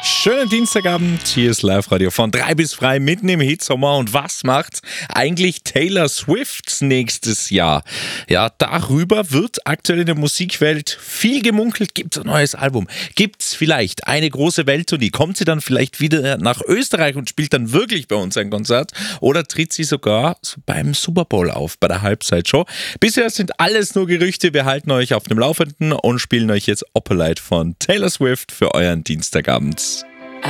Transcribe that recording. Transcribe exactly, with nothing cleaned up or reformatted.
Schönen Dienstagabend, hier ist Live-Radio von drei bis frei mitten im Hitsommer. Und was macht eigentlich Taylor Swift nächstes Jahr? Ja, darüber wird aktuell in der Musikwelt viel gemunkelt. Gibt es ein neues Album? Gibt es vielleicht eine große Welttournee? Kommt sie dann vielleicht wieder nach Österreich und spielt dann wirklich bei uns ein Konzert? Oder tritt sie sogar beim Super Bowl auf, bei der Halbzeitshow? Bisher sind alles nur Gerüchte. Wir halten euch auf dem Laufenden und spielen euch jetzt Opalite von Taylor Swift für euren Dienstagabend.